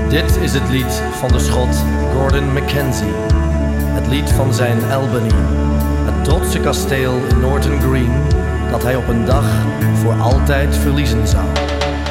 Dit is het lied van de Schot Gordon Mackenzie. Het lied van zijn Albany, het trotse kasteel in Norton Green dat hij op een dag voor altijd verliezen zou.